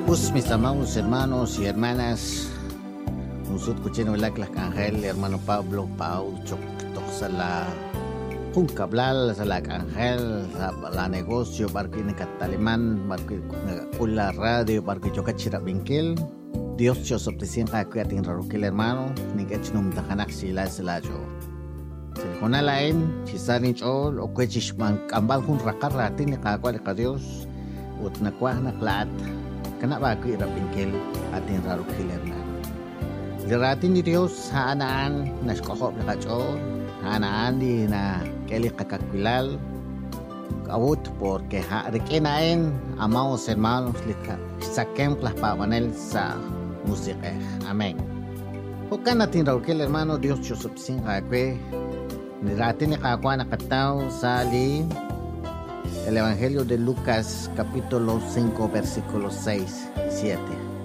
Mis amados hermanos y hermanas, Unsut Kuchino Laclas Ángel, hermano Pablo, Pau, Toxala, Juncablal, Salak Ángel, la negocio, Barquín Catalimán, Barquín radio, Barquín Chocachira Binkel, Dios Chosopticien Kakuatin Raruquil hermano, Nigachinum Tahanak Sila Selajo. Selconalain, Chisarinch Ol, o Quechishman, Kambal Hun Rakarratin, Kakualika Dios, Utnaquahna Clat. Kenapa aku irap bingkil atin raro kiler na? Liratin di Dios haanaan na skohop na kacho, haanaan di na keli kakakwilal, kawut porque rekenain amaos hermanos lika sakem klah pawanel sa musike. Amen. Hukan natin raro kiler hermano Dios chusupsin kakwe, liratin ni kakwa na kataw sa el Evangelio de Lucas, capítulo 5, versículos 6 y 7.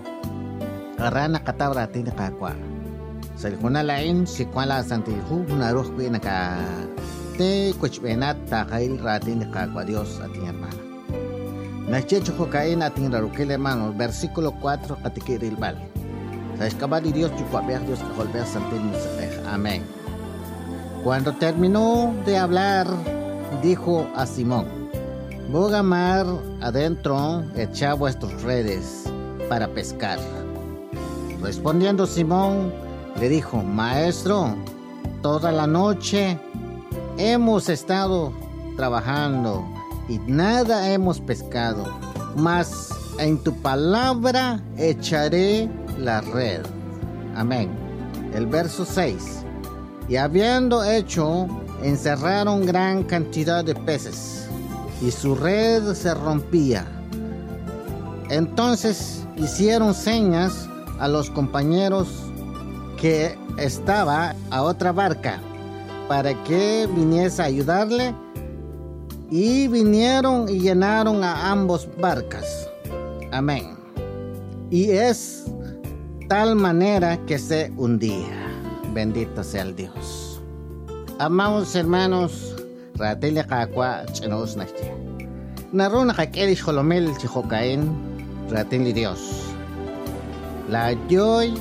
Karana katawra tin kakwa. Sa likunalain, si kwala santihu, naruh ko naka te kuchbenat takail ratin kakwa Dios ating hermano. Nachecho ko kain ating rarukil hermano, versículo 4, katikirilbal. Sa escabali Dios, chupaber Dios kaholber santin musipeh. Amén. Cuando terminó de hablar, dijo a Simón: Boga mar adentro, echad vuestras redes para pescar. Respondiendo Simón, le dijo: Maestro, toda la noche hemos estado trabajando y nada hemos pescado, mas en tu palabra echaré la red. Amén. El verso 6. Y habiendo hecho, encerraron gran cantidad de peces, y su red se rompía. Entonces hicieron señas a los compañeros que estaba a otra barca para que viniese a ayudarle, y vinieron y llenaron a ambos barcas. Amén. Y es tal manera que se hundía. Bendito sea el Dios. Amados hermanos, Ratelia kakwa chenos naste. Narona kakeli cholomel chihokain rateli Dios. La joy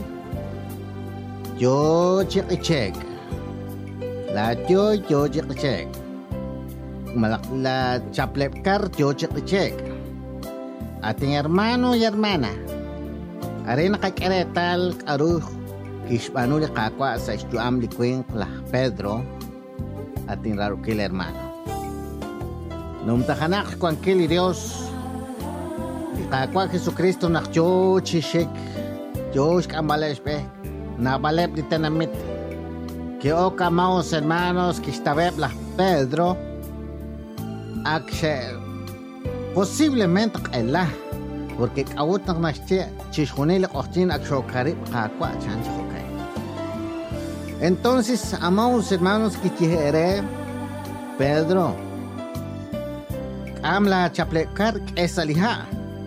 yo chikichek. La joy yo chikichek. Malak la chaplepkar yo chikichek. Ating hermano y hermana. Arena kakeretal aruh kishbanu le kakwa sa istuam likwing lah Pedro. Ating rarukil hermano. Numtahanak kwan kili Dios. Kakwa Jesucristo nakjo chishik. Josh kambalespe. Nabalep di tanamit. Que o kamaos hermanos que estabeb la Pedro. Akshe. Posiblemente kailah. Porque kawut nak nasche chishunil ochtin aksho karib kakwa chanchokay. Entonces, amados hermanos, que quiere Pedro, amla chaplekar esa lija.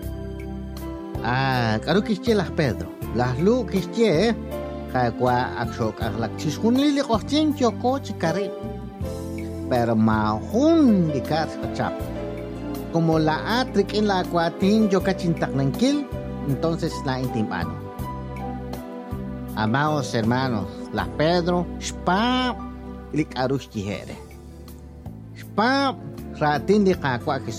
Karu kische las Pedro, las lu kische, kakwa akshok aklak chishunili kochin choko chikari. Pero mahun dikat chap. Como la atrik en la aquatin yo kachintak nankil, entonces la intimpano. Amados hermanos, la Pedro, spap, lik arush kihere. Spap, ratin di kakwa